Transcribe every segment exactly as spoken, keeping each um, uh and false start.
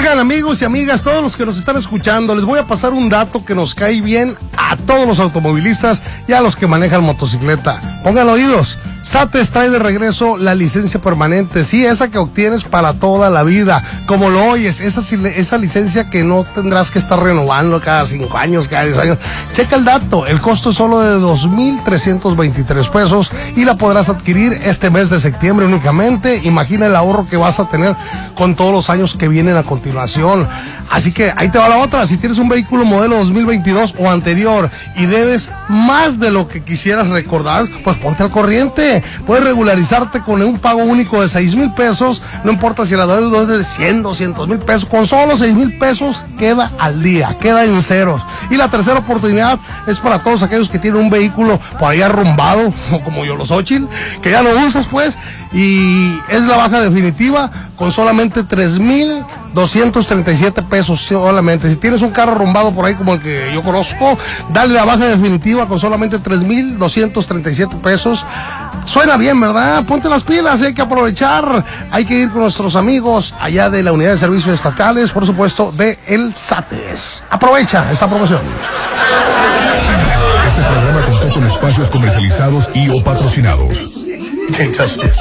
Oigan, amigos y amigas, todos los que nos están escuchando, les voy a pasar un dato que nos cae bien a todos los automovilistas y a los que manejan motocicleta. Pongan oídos. SATES trae de regreso la licencia permanente, sí, esa que obtienes para toda la vida, como lo oyes, esa, esa licencia que no tendrás que estar renovando cada cinco años, cada diez años. Checa el dato, el costo es solo de dos mil trescientos veintitrés pesos y la podrás adquirir este mes de septiembre únicamente. Imagina el ahorro que vas a tener con todos los años que vienen a continuación. Así que ahí te va la otra, si tienes un vehículo modelo dos mil veintidós o anterior y debes más de lo que quisieras recordar, pues ponte al corriente. Puedes regularizarte con un pago único de seis mil pesos, no importa si la deuda es de cien, doscientos mil pesos, con solo seis mil pesos queda al día, queda en ceros. Y la tercera oportunidad es para todos aquellos que tienen un vehículo por ahí arrumbado, como yo los Xochitl, que ya no usas pues, y es la baja definitiva con solamente tres mil doscientos treinta y siete pesos solamente. Si tienes un carro arrumbado por ahí como el que yo conozco, dale la baja definitiva con solamente tres mil doscientos treinta y siete pesos. Suena bien, ¿verdad? Ponte las pilas, hay que aprovechar. Hay que ir con nuestros amigos allá de la Unidad de Servicios Estatales, por supuesto, de el SATES. Aprovecha esta promoción. Este programa contó con espacios comercializados y o patrocinados. You can't touch this.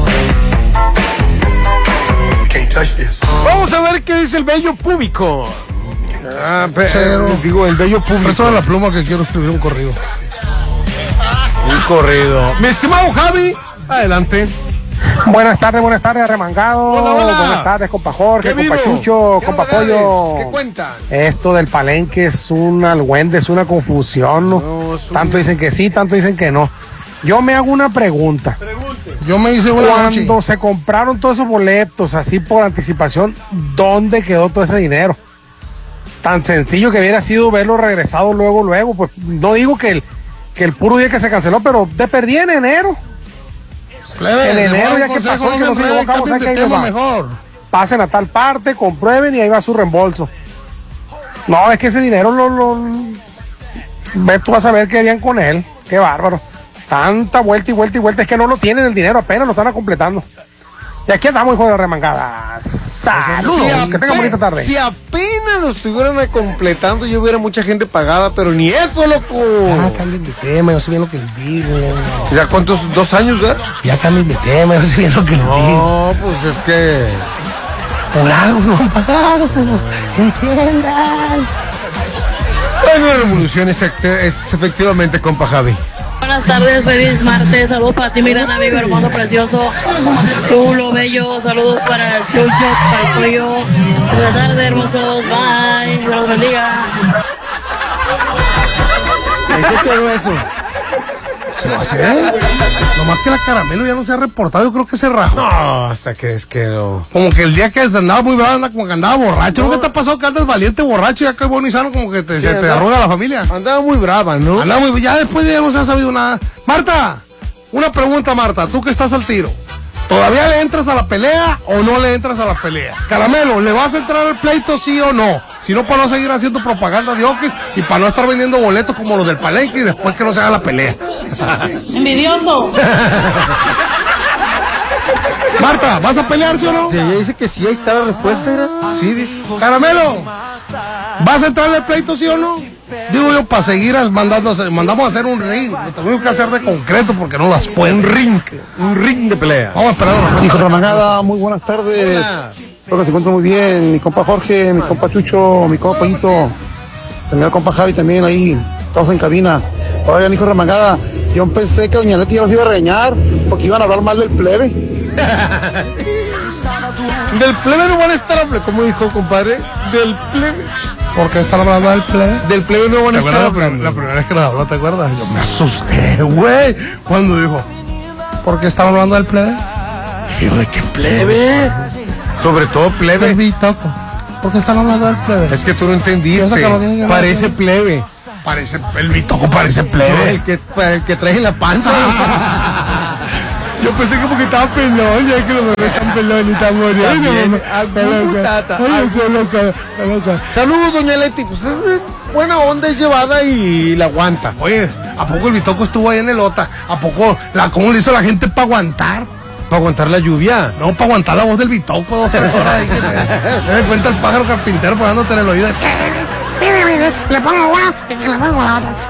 You can't touch this. Vamos a ver qué dice el vello público. Ah, pero, digo, el vello público. Presta la pluma que quiero escribir un corrido. Un corrido. Mi estimado Javi, adelante. Buenas tardes, buenas tardes, Arremangado. Hola, hola. Buenas tardes, compa Jorge, ¿Qué compa vivo? Chucho, ¿Qué compa novedades? Pollo. ¿Qué cuentan? Esto del palenque es un algüende, es una confusión, ¿no? No, es un- Tanto dicen que sí, tanto dicen que no. Yo me hago una pregunta. Yo me hice una Cuando noche. se compraron todos esos boletos así por anticipación, ¿dónde quedó todo ese dinero? Tan sencillo que hubiera sido verlo regresado luego, luego. Pues no digo que el, que el puro día que se canceló, pero te perdí en enero. Plebe, en les enero voy a dar ya un que consejo, pasó, que no se me llevó a enreden, cabo, cambien ¿sabe de qué? Ahí tema les va. mejor. Pasen a tal parte, comprueben y ahí va su reembolso. No, es que ese dinero lo, lo ve tú vas a ver qué harían con él. Qué bárbaro. Tanta vuelta y vuelta y vuelta, es que no lo tienen el dinero, apenas lo están completando. Y aquí andamos, hijo de remangada. Saludos, Si que tengan bonita tarde. Si apenas lo estuvieran completando, yo hubiera mucha gente pagada, pero ni eso, loco. Ya cambien de tema, yo sé bien lo que les digo. ¿Ya cuántos? ¿Dos años, ya? Ya cambien de tema, yo sé bien lo que les digo. No, pues es que... Por algo no han pagado. Entiendan. Bueno, la revolución es, acte- es efectivamente, compa Javi. Buenas tardes, feliz martes, saludos para ti, mi gran amigo hermoso precioso, chulo, bello, saludos para el Chucho, para el Pollo, buenas tardes hermosos, bye, Dios los bendiga. ¿En qué quedó eso? ¿Se va a hacer? Nomás que la Caramelo ya no se ha reportado, yo creo que se rajó. No, hasta que es que no. Como que el día que andaba muy bravo, anda como que andaba borracho. ¿No? ¿Qué te ha pasado que andas valiente borracho y acá es bueno y sano como que te, Sí, se te andaba- arruga la familia? Andaba muy brava, ¿no? Andaba muy, ya después ya no se ha sabido nada. Marta, una pregunta, Marta, tú que estás al tiro. ¿Todavía le entras a la pelea o no le entras a la pelea? Caramelo, ¿le vas a entrar al pleito sí o no? Si no, para no seguir haciendo propaganda de Oquis y para no estar vendiendo boletos como los del Palenque y después que no se haga la pelea. Envidioso. Marta, ¿vas a pelear sí o no? Si ella dice que sí, ahí está la respuesta, ¿era? Sí, dice. Caramelo, ¿vas a entrar al pleito sí o no? Digo yo, para seguir mandando, mandamos a hacer un ring. Lo tenemos que hacer de concreto porque no las pueden. Un ring, un ring de pelea. Vamos a esperar. Hijo de Ramangada, muy buenas tardes. Hola. Espero que se encuentren muy bien. Mi compa Jorge, mi compa Chucho, mi compa Pollito, mi compa Javi también ahí, todos en cabina. Oigan, hijo de Ramangada, yo pensé que doña Leti ya los iba a regañar porque iban a hablar mal del plebe. Del plebe no van a estar hablando, ¿cómo dijo, compadre? Del plebe. ¿Por qué están hablando del plebe? Del plebe no van a ¿Te estar acuerdas la, hablando. la primera vez que nos habló, te acuerdas? Yo me asusté, güey. Cuando dijo, ¿por qué están hablando del plebe? Y yo, ¿de qué plebe? Sobre todo Del plebe. Vitoco. ¿Por qué están hablando del plebe? Es que tú no Piensa entendiste. que lo tienen que Parece hablar. plebe. Parece, el Vitoco parece No, plebe. el que, el que trae la panza. Yo pensé que porque estaba pelón, ya que los bebés están pelón y están muriendo. También, algún tata, algún- Saludos, doña Leti. Pues es buena onda, es llevada y la aguanta. Oye, ¿a poco el Vitoco estuvo ahí en el O T A? ¿A poco la, cómo le hizo la gente para aguantar? Para aguantar la lluvia. No, para aguantar la voz del Bitoco dos, tres horas. Ahí que te, te me cuenta el pájaro carpintero poniéndote en el oído. Le pongo agua, le pongo la otra.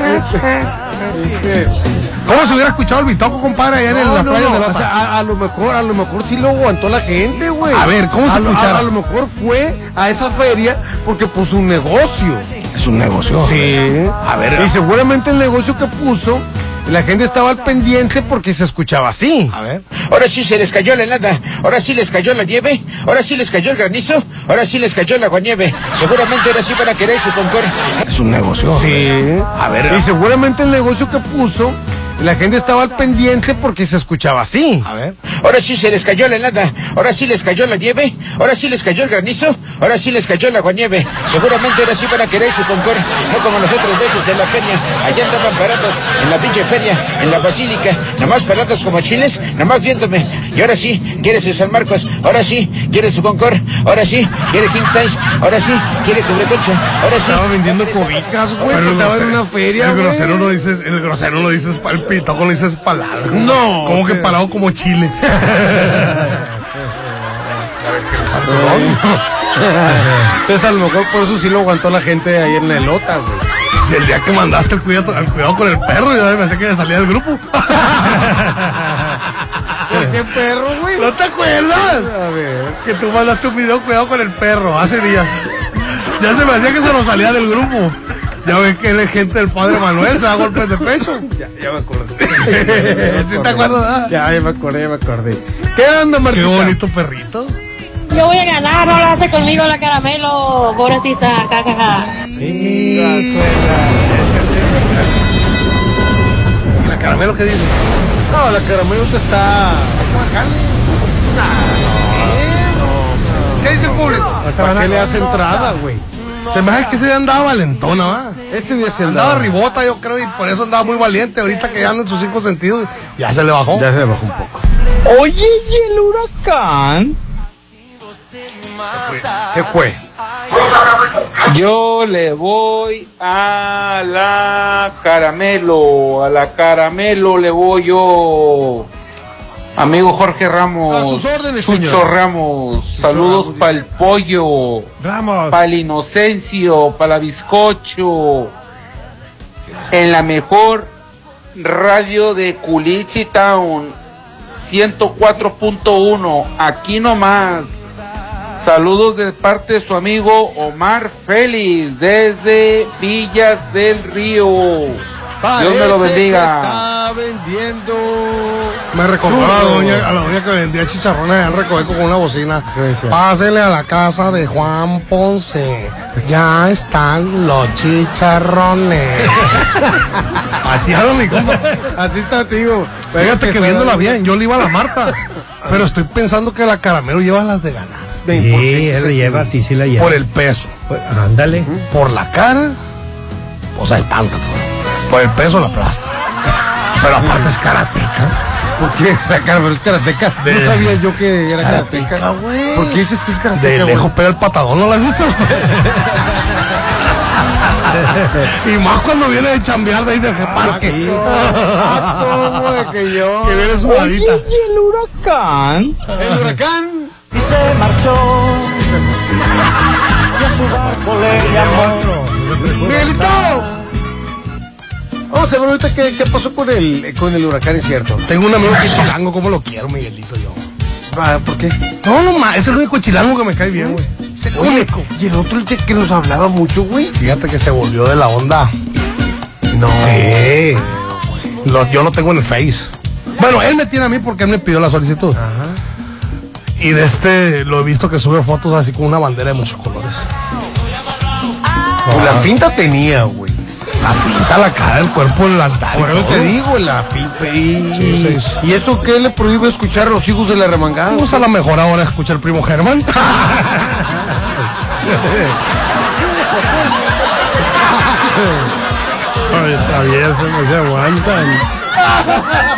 ¿Cómo se hubiera escuchado el Bitoco, compadre, allá en No, la no, playa no, de la o sea, a, a lo mejor, a lo mejor sí lo aguantó la gente, güey. A ver, ¿cómo se a lo, escuchara? a, a lo mejor fue a esa feria porque puso un negocio. Es un negocio. Sí. A ver. Y seguramente el negocio que puso, la gente estaba al pendiente porque se escuchaba así. A ver. Ahora sí se les cayó la helada, ahora sí les cayó la nieve, ahora sí les cayó el granizo, ahora sí les cayó el aguanieve. Seguramente ahora sí van a querer su concor. Es un negocio. Sí. A ver. Y seguramente el negocio que puso, la gente estaba al pendiente porque se escuchaba así. A ver. Ahora sí se les cayó la helada, ahora sí les cayó la nieve, ahora sí les cayó el granizo, ahora sí les cayó el aguanieve. Seguramente ahora sí van a querer su concor, no como los otros besos de la feria. Allá andaban parados en la pinche feria, en la basílica, nomás parados como chiles, nomás viéndome. Y ahora sí quiere su San Marcos, ahora sí quiere su concor, ahora sí quiere King Size, ahora sí quiere cubrecolcha, ahora sí. Estaba vendiendo cobijas, güey. Pero el Estaba en grosero- una feria, El güey. grosero no dices, el grosero no dices para el Bitoco, lo dices para largo. No, Como que que- parado como chile. Entonces a lo mejor por eso sí lo aguantó la gente ahí en la elota, güey. Si el día que mandaste el cuidado, el cuidado con el perro, yo me hacía que salía del grupo. ¿Por qué perro, güey? ¿No te acuerdas? A ver. Que tú mandaste un video cuidado con el perro hace días. Ya se me hacía que se lo salía del grupo. Ya ves que él es gente del padre Manuel, se da golpes de pecho. Ya, ya me acordé. ¿Sí te acuerdas? Ah, Ya, ya me acordé, ya me acordé. ¿Qué onda, qué Martita? bonito perrito. Yo voy a ganar, no la hace conmigo la caramelo, pobrecita, cacaja. ¿Y la caramelo qué dice? No, la caramelo te está... ¿Qué dice el público? ¿Para qué le hace entrada, güey? Se me hace que ese día andaba valentona, ¿va? Ese día se Andaba andaba. ribota, yo creo, y por eso andaba muy valiente. Ahorita que ya anda en sus cinco sentidos, ya se le bajó. Ya se le bajó un poco. Oye, ¿y el huracán? ¿Qué fue? Yo le voy a la caramelo, a la caramelo le voy yo. Amigo Jorge Ramos, A sus órdenes, Chucho señor. Ramos, saludos para el pollo, Ramos. para el Inocencio, para la bizcocho, en la mejor radio de Culichi Town, ciento cuatro punto uno, aquí nomás. Saludos de parte de su amigo Omar Félix desde Villas del Río. Dios me lo Parece bendiga. que está vendiendo... Me recordó a la Churro. doña, a la doña que vendía chicharrones allá en Recoveco con una bocina. ¿Qué decía? Pásele a la casa de Juan Ponce. Ya están los chicharrones. Así habla mi compa. Así está, tío. Fíjate que viéndola bien, yo le iba a la Marta. Pero estoy pensando que la caramelo lleva las de ganar. Sí, él la lleva, sí, sí la lleva. Por el peso. Pues, ándale. Por la cara, o sea, el tanta. Por el peso la aplasta. Pero aparte es karateca. ¿Por qué? La caramelo es karateca. De- No sabía yo que era Karateca, karateca. güey. ¿Por qué dices que es karateca, De güey? lejos pega el patadón, ¿no la has visto? Y más cuando viene de chambear de ahí del parque. Ah, ¿cómo de que yo? Que viene sudadita. Oye, ¿y el huracán? El huracán. Y se marchó. Y a su barco le llamó. ¡Miguelito! Vamos a ver ahorita qué, qué pasó con el, con el huracán, es cierto. Tengo un amigo que es chilango, ¿cómo lo quiero, Miguelito, yo? Ah, ¿por qué? No, no más, es el único chilango que me cae bien, güey. Es el Oye, único. y el otro el che- que nos hablaba mucho, güey. Fíjate que se volvió de la onda. No. Sí. Lo- yo lo tengo en el Face. Bueno, él me tiene a mí porque él me pidió la solicitud. Y de este lo he visto que sube fotos así con una bandera de muchos colores. Pues la finta tenía, güey. La pinta, la cara, el cuerpo, el andar. y Por eso todo. te digo, la finta. Y, Sí, sí, sí. ¿Y eso qué le prohíbe escuchar a los hijos de la remangada? Pues a lo mejor ahora escucha el primo Germán. Ay, está bien, se no se aguantan.